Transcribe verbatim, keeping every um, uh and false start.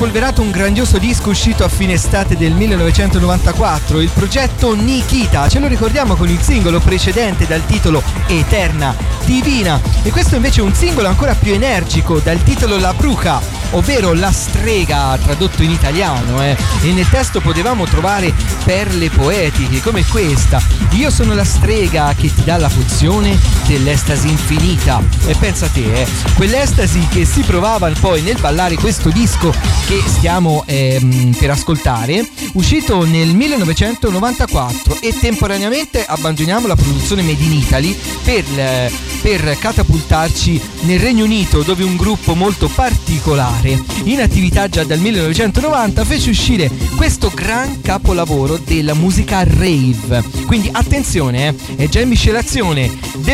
spolverato un grandioso disco uscito a fine estate del millenovecentonovantaquattro, il progetto Nikita. Ce lo ricordiamo con il singolo precedente dal titolo Eterna Divina, e questo invece è un singolo ancora più energico dal titolo La Bruja, ovvero la strega, tradotto in italiano, eh. E nel testo potevamo trovare perle poetiche come questa: io sono la strega che ti dà la pozione dell'estasi infinita. E pensa te, eh, quell'estasi che si provava poi nel ballare questo disco che stiamo ehm, per ascoltare, uscito nel millenovecentonovantaquattro, e temporaneamente abbandoniamo la produzione made in Italy per, eh, per catapultarci nel Regno Unito, dove un gruppo molto particolare, in attività già dal millenovecentonovanta, fece uscire questo gran capolavoro della musica rave. Quindi attenzione, eh, è già in miscelazione